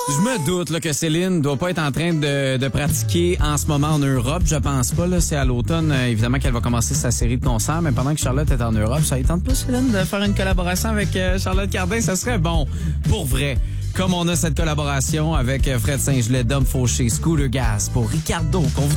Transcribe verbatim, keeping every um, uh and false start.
Je me doute là, que Céline doit pas être en train de, de pratiquer en ce moment en Europe. Je pense pas. Là, c'est à l'automne, euh, évidemment, qu'elle va commencer sa série de concerts. Mais pendant que Charlotte est en Europe, ça ne tente pas, Céline, de faire une collaboration avec euh, Charlotte Cardin. Ça serait bon, pour vrai. Comme on a cette collaboration avec Fred Saint-Gelais, Dom Fauché, Scooter Gas pour Ricardo, qu'on vous